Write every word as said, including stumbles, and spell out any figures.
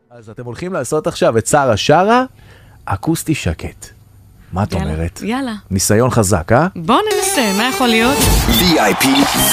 אז אתם הולכים לעשות עכשיו את שרה שרה, אקוסטי שקט. מה את אומרת? יאללה. ניסיון חזק, אה? בוא ננסה, מה יכול להיות? וי איי פי